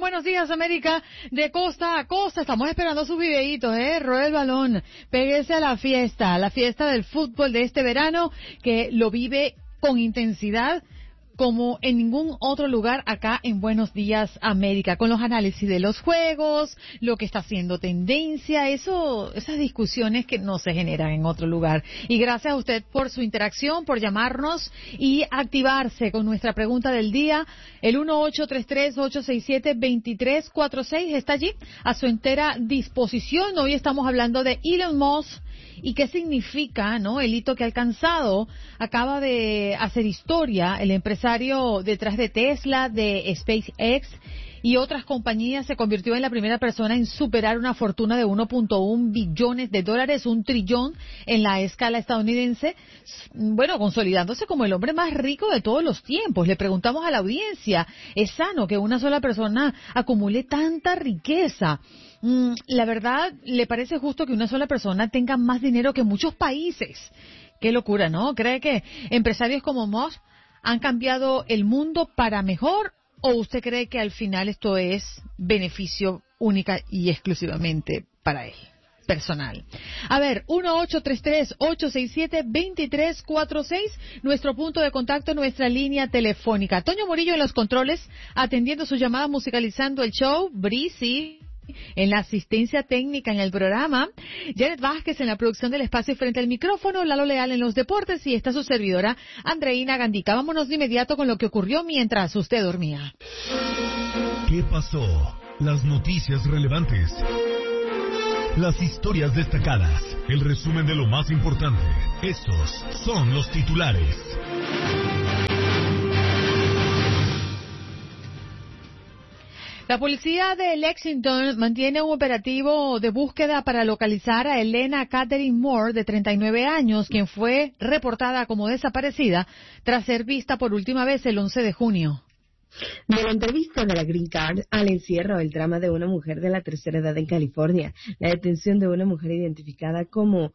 Buenos días, América, de costa a costa. Estamos esperando sus videitos, Rueda el balón, péguese a la fiesta del fútbol de este verano, que lo vive con intensidad como en ningún otro lugar acá en Buenos Días América, con los análisis de los juegos, lo que está haciendo tendencia, esas discusiones que no se generan en otro lugar. Y gracias a usted por su interacción, por llamarnos y activarse con nuestra pregunta del día. El 1-833-867-2346 está allí a su entera disposición. Hoy estamos hablando de Elon Musk. ¿Y qué significa, no? El hito que ha alcanzado. Acaba de hacer historia el empresario detrás de Tesla, de SpaceX y otras compañías. Se convirtió en la primera persona en superar una fortuna de 1.1 billones de dólares, 1 trillón en la escala estadounidense. Bueno, consolidándose como el hombre más rico de todos los tiempos. Le preguntamos a la audiencia, ¿es sano que una sola persona acumule tanta riqueza? La verdad, ¿le parece justo que una sola persona tenga más dinero que muchos países? Qué locura, ¿no? ¿Cree que empresarios como Musk han cambiado el mundo para mejor? ¿O usted cree que al final esto es beneficio única y exclusivamente para él, personal? A ver, 1-833-867-2346, nuestro punto de contacto, nuestra línea telefónica. Toño Murillo en los controles, atendiendo sus llamadas, musicalizando el show. Brisi en la asistencia técnica en el programa, Janet Vázquez en la producción del espacio frente al micrófono, Lalo Leal en los deportes y está su servidora Andreina Gandica. Vámonos de inmediato con lo que ocurrió mientras usted dormía. ¿Qué pasó? Las noticias relevantes, las historias destacadas, el resumen de lo más importante. Estos son los titulares. La policía de Lexington mantiene un operativo de búsqueda para localizar a Elena Catherine Moore, de 39 años, quien fue reportada como desaparecida tras ser vista por última vez el 11 de junio. De la entrevista de la Green Card al encierro, el drama de una mujer de la tercera edad en California. La detención de una mujer identificada como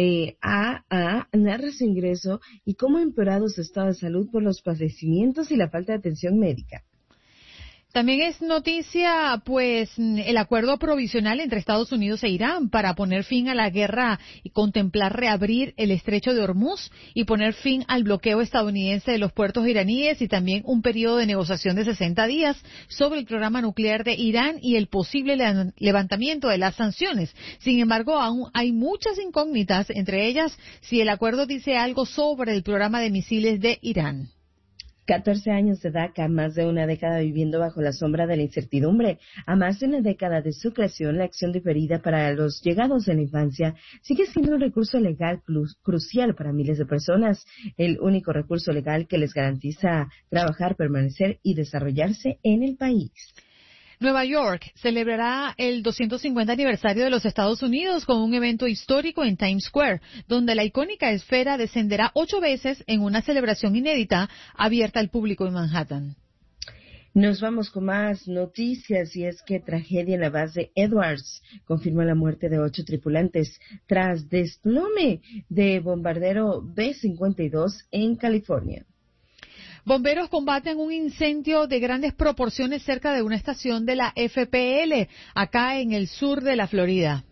AA narra su ingreso y cómo ha empeorado su estado de salud por los padecimientos y la falta de atención médica. También es noticia, pues, el acuerdo provisional entre Estados Unidos e Irán para poner fin a la guerra y contemplar reabrir el estrecho de Hormuz y poner fin al bloqueo estadounidense de los puertos iraníes y también un periodo de negociación de 60 días sobre el programa nuclear de Irán y el posible levantamiento de las sanciones. Sin embargo, aún hay muchas incógnitas, entre ellas si el acuerdo dice algo sobre el programa de misiles de Irán. 14 años de DACA, más de una década viviendo bajo la sombra de la incertidumbre. A más de una década de su creación, la acción diferida para los llegados de la infancia sigue siendo un recurso legal crucial para miles de personas. El único recurso legal que les garantiza trabajar, permanecer y desarrollarse en el país. Nueva York celebrará el 250 aniversario de los Estados Unidos con un evento histórico en Times Square, donde la icónica esfera descenderá 8 veces en una celebración inédita abierta al público en Manhattan. Nos vamos con más noticias y es que tragedia en la base Edwards confirma la muerte de 8 tripulantes tras desplome de bombardero B-52 en California. Bomberos combaten un incendio de grandes proporciones cerca de una estación de la FPL, acá en el sur de la Florida.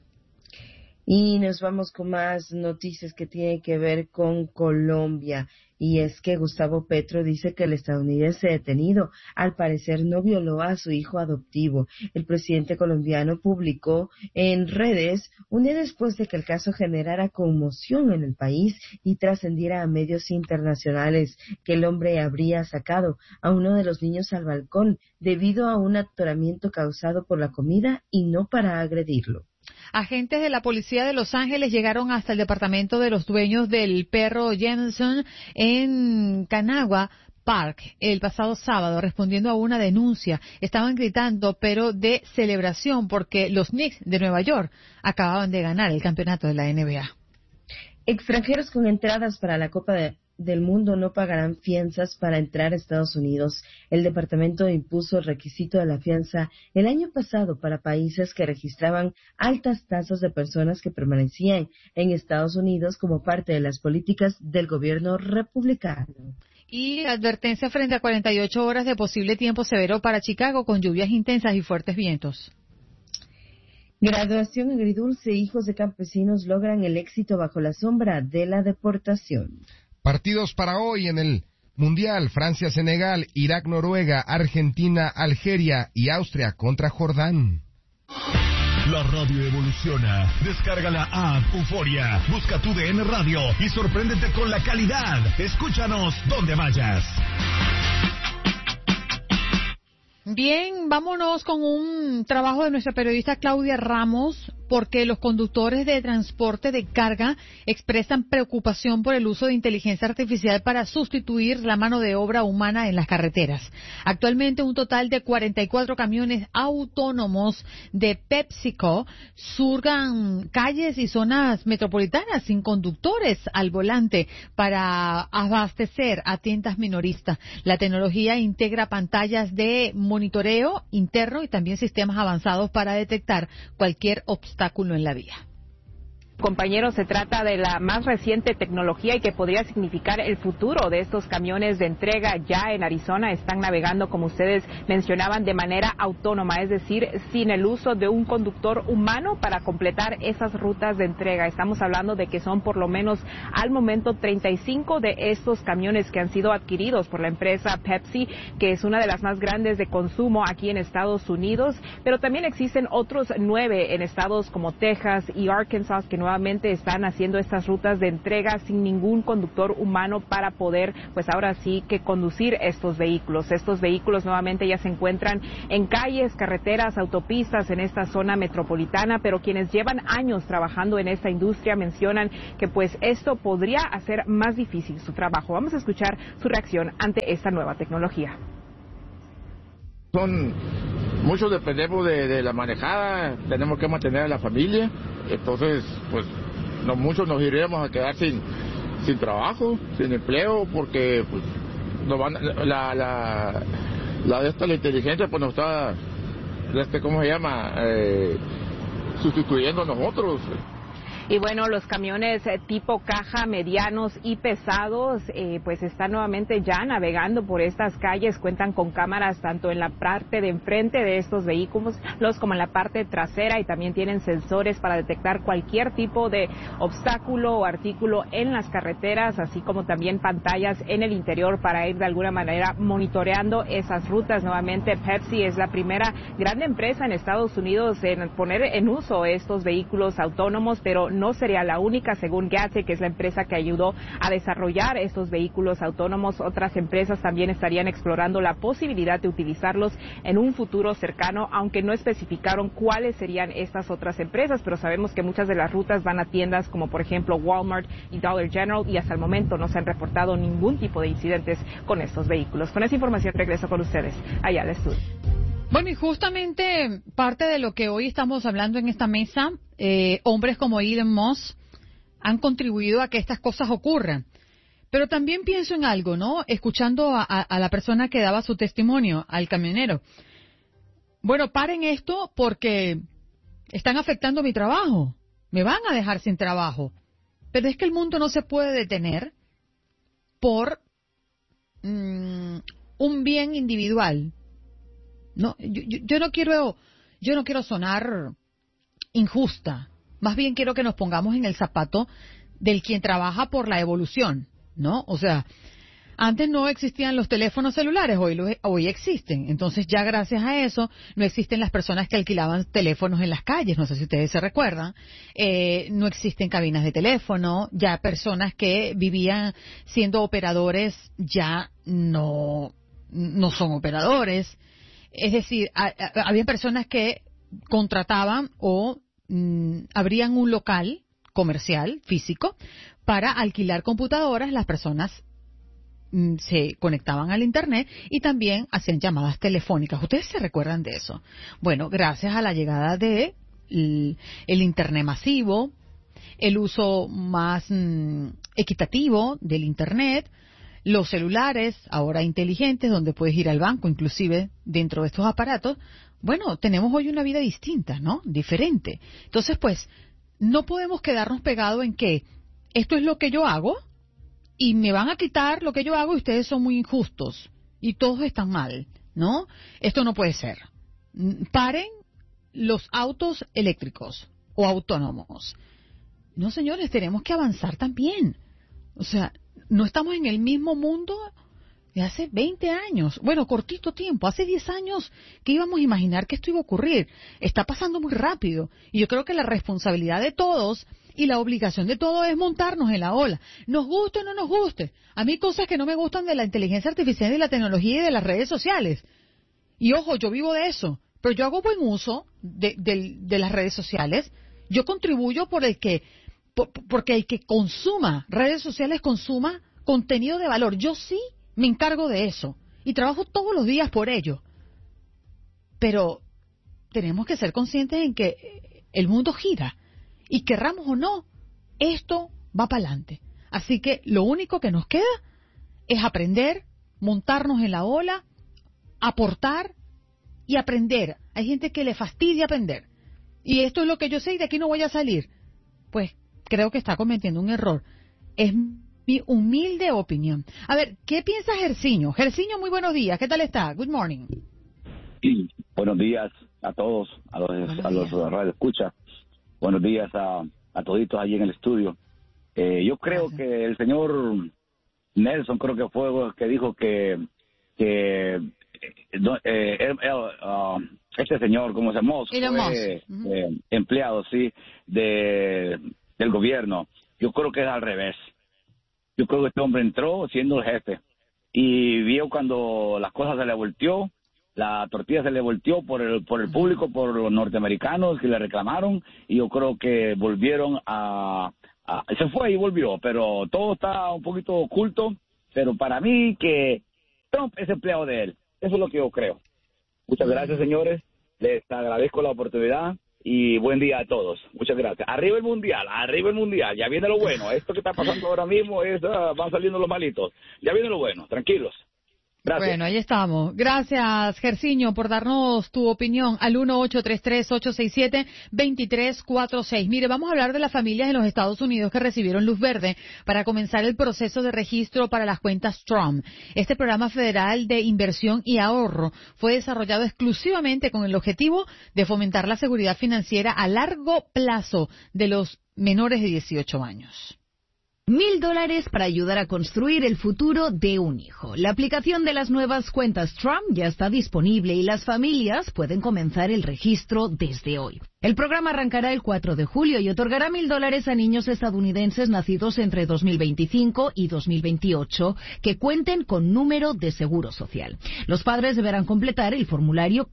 Y nos vamos con más noticias que tienen que ver con Colombia. Y es que Gustavo Petro dice que el estadounidense detenido al parecer no violó a su hijo adoptivo. El presidente colombiano publicó en redes un día después de que el caso generara conmoción en el país y trascendiera a medios internacionales que el hombre habría sacado a uno de los niños al balcón debido a un atoramiento causado por la comida y no para agredirlo. Agentes de la policía de Los Ángeles llegaron hasta el departamento de los dueños del perro Jameson en Canagua Park el pasado sábado, respondiendo a una denuncia. Estaban gritando, pero de celebración, porque los Knicks de Nueva York acababan de ganar el campeonato de la NBA. Extranjeros con entradas para la Copa del Mundo no pagarán fianzas para entrar a Estados Unidos. El departamento impuso el requisito de la fianza el año pasado para países que registraban altas tasas de personas que permanecían en Estados Unidos como parte de las políticas del gobierno republicano. Y advertencia frente a 48 horas de posible tiempo severo para Chicago con lluvias intensas y fuertes vientos. Graduación agridulce. Hijos de campesinos logran el éxito bajo la sombra de la deportación. Partidos para hoy en el Mundial: Francia-Senegal, Irak-Noruega, Argentina-Algeria y Austria contra Jordán. La radio evoluciona. Descarga la app Euforia. Busca tu DN Radio y sorpréndete con la calidad. Escúchanos donde vayas. Bien, vámonos con un trabajo de nuestra periodista Claudia Ramos, porque los conductores de transporte de carga expresan preocupación por el uso de inteligencia artificial para sustituir la mano de obra humana en las carreteras. Actualmente un total de 44 camiones autónomos de PepsiCo surcan calles y zonas metropolitanas sin conductores al volante para abastecer a tiendas minoristas. La tecnología integra pantallas de monitoreo interno y también sistemas avanzados para detectar cualquier obstáculo en la vía. Compañeros, se trata de la más reciente tecnología y que podría significar el futuro de estos camiones de entrega. Ya en Arizona están navegando, como ustedes mencionaban, de manera autónoma, es decir, sin el uso de un conductor humano para completar esas rutas de entrega. Estamos hablando de que son por lo menos al momento 35 de estos camiones que han sido adquiridos por la empresa Pepsi, que es una de las más grandes de consumo aquí en Estados Unidos, pero también existen otros 9 en estados como Texas y Arkansas que nuevamente están haciendo estas rutas de entrega sin ningún conductor humano para poder, pues ahora sí, que conducir estos vehículos. Estos vehículos nuevamente ya se encuentran en calles, carreteras, autopistas en esta zona metropolitana, pero quienes llevan años trabajando en esta industria mencionan que pues esto podría hacer más difícil su trabajo. Vamos a escuchar su reacción ante esta nueva tecnología. Muchos dependemos de la manejada, tenemos que mantener a la familia, entonces pues muchos nos iríamos a quedar sin trabajo, sin empleo, porque pues la inteligencia pues nos está, ¿cómo se llama? Sustituyendo a nosotros. Y bueno, los camiones tipo caja, medianos y pesados, pues están nuevamente ya navegando por estas calles. Cuentan con cámaras tanto en la parte de enfrente de estos vehículos como en la parte trasera, y también tienen sensores para detectar cualquier tipo de obstáculo o artículo en las carreteras, así como también pantallas en el interior para ir de alguna manera monitoreando esas rutas. Nuevamente, Pepsi es la primera gran empresa en Estados Unidos en poner en uso estos vehículos autónomos, pero no sería la única. Según Gatsby, que es la empresa que ayudó a desarrollar estos vehículos autónomos, otras empresas también estarían explorando la posibilidad de utilizarlos en un futuro cercano, aunque no especificaron cuáles serían estas otras empresas, pero sabemos que muchas de las rutas van a tiendas como por ejemplo Walmart y Dollar General, y hasta el momento no se han reportado ningún tipo de incidentes con estos vehículos. Con esa información regreso con ustedes allá al estudio. Bueno, y justamente parte de lo que hoy estamos hablando en esta mesa, hombres como Elon Musk han contribuido a que estas cosas ocurran. Pero también pienso en algo, ¿no? Escuchando a la persona que daba su testimonio, al camionero. Bueno, paren esto porque están afectando mi trabajo. Me van a dejar sin trabajo. Pero es que el mundo no se puede detener por un bien individual. No, yo no quiero sonar injusta. Más bien quiero que nos pongamos en el zapato del quien trabaja por la evolución, ¿no? O sea, antes no existían los teléfonos celulares, hoy existen. Entonces ya gracias a eso no existen las personas que alquilaban teléfonos en las calles, no sé si ustedes se recuerdan. No existen cabinas de teléfono, ya personas que vivían siendo operadores ya no son operadores. Es decir, había personas que contrataban o abrían un local comercial, físico, para alquilar computadoras. Las personas se conectaban al Internet y también hacían llamadas telefónicas. ¿Ustedes se recuerdan de eso? Bueno, gracias a la llegada de el Internet masivo, el uso más equitativo del Internet, los celulares, ahora inteligentes, donde puedes ir al banco, inclusive dentro de estos aparatos, bueno, tenemos hoy una vida distinta, ¿no? Diferente. Entonces, pues, no podemos quedarnos pegados en que esto es lo que yo hago y me van a quitar lo que yo hago y ustedes son muy injustos y todos están mal, ¿no? Esto no puede ser. Paren los autos eléctricos o autónomos. No, señores, tenemos que avanzar también. O sea, no estamos en el mismo mundo de hace 20 años. Bueno, cortito tiempo. Hace 10 años que íbamos a imaginar que esto iba a ocurrir. Está pasando muy rápido. Y yo creo que la responsabilidad de todos y la obligación de todos es montarnos en la ola. Nos guste o no nos guste. A mí cosas que no me gustan de la inteligencia artificial y de la tecnología y de las redes sociales. Y ojo, yo vivo de eso. Pero yo hago buen uso de las redes sociales. Yo contribuyo porque el que consuma redes sociales consuma contenido de valor. Yo sí me encargo de eso y trabajo todos los días por ello. Pero tenemos que ser conscientes en que el mundo gira y querramos o no, esto va para adelante. Así que lo único que nos queda es aprender, montarnos en la ola, aportar y aprender. Hay gente que le fastidia aprender. Y esto es lo que yo sé y de aquí no voy a salir. Pues creo que está cometiendo un error. Es mi humilde opinión. A ver, ¿qué piensa Jerciño? Jerciño, muy buenos días. ¿Qué tal está? Good morning. Sí, buenos días a todos, a los radioescuchas. Buenos días a toditos allí en el estudio. Yo creo que el señor Nelson, creo que fue el que dijo que este señor, ¿cómo se llama? Fue empleado, sí, del gobierno. Yo creo que es al revés. Yo creo que este hombre entró siendo el jefe y vio cuando las cosas se le volteó, la tortilla se le volteó por el público, por los norteamericanos que le reclamaron, y yo creo que volvieron se fue y volvió, pero todo está un poquito oculto, pero para mí que Trump es empleado de él. Eso es lo que yo creo. Muchas gracias, señores. Les agradezco la oportunidad y buen día a todos. Muchas gracias. Arriba el mundial, ya viene lo bueno. Esto que está pasando ahora mismo van saliendo los malitos. Ya viene lo bueno, tranquilos. Gracias. Bueno, ahí estamos. Gracias, Jerciño, por darnos tu opinión al 1-833-867-2346. Mire, vamos a hablar de las familias en los Estados Unidos que recibieron luz verde para comenzar el proceso de registro para las cuentas Trump. Este programa federal de inversión y ahorro fue desarrollado exclusivamente con el objetivo de fomentar la seguridad financiera a largo plazo de los menores de 18 años. $1,000 para ayudar a construir el futuro de un hijo. La aplicación de las nuevas cuentas Trump ya está disponible y las familias pueden comenzar el registro desde hoy. El programa arrancará el 4 de julio y otorgará $1,000 a niños estadounidenses nacidos entre 2025 y 2028 que cuenten con número de seguro social. Los padres deberán completar el formulario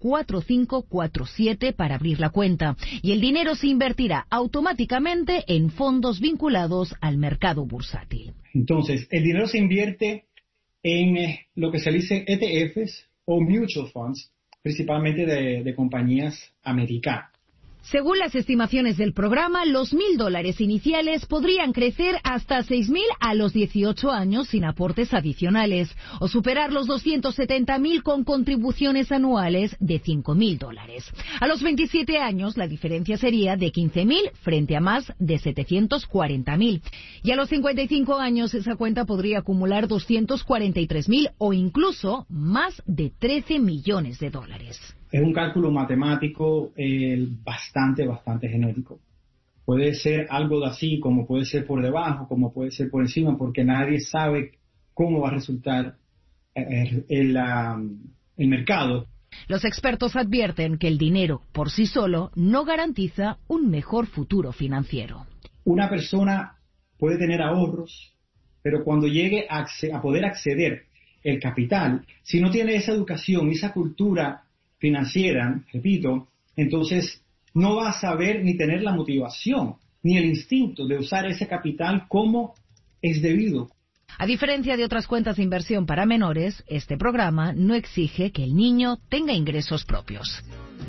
4547 para abrir la cuenta y el dinero se invertirá automáticamente en fondos vinculados al mercado bursátil. Entonces, el dinero se invierte en lo que se dice ETFs o mutual funds, principalmente de compañías americanas. Según las estimaciones del programa, los $1,000 iniciales podrían crecer hasta $6,000 a los 18 años sin aportes adicionales o superar los $270,000 con contribuciones anuales de $5,000. A los 27 años, la diferencia sería de $15,000 frente a más de $740,000. Y a los 55 años, esa cuenta podría acumular $243,000 o incluso más de $13 millones. Es un cálculo matemático bastante genérico. Puede ser algo de así, como puede ser por debajo, como puede ser por encima, porque nadie sabe cómo va a resultar el mercado. Los expertos advierten que el dinero por sí solo no garantiza un mejor futuro financiero. Una persona puede tener ahorros, pero cuando llegue a poder acceder el capital, si no tiene esa educación, esa cultura financiera, repito, entonces no va a saber ni tener la motivación ni el instinto de usar ese capital como es debido. A diferencia de otras cuentas de inversión para menores, este programa no exige que el niño tenga ingresos propios.